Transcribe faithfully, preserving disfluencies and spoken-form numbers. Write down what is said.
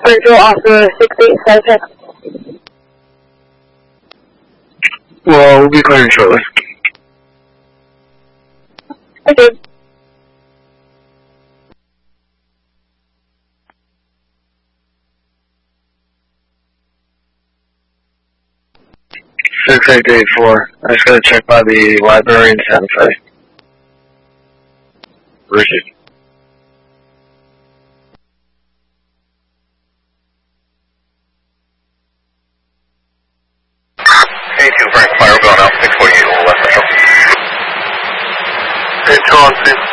Virtual Oscar six eight seven seven. Well, we'll be clearing shortly. Okay. six eight eight four. I just gotta check by the library in Santa Fe. Richard. A two, Frank Fire going out, six forty-eight, a little less than. Hey, two on two.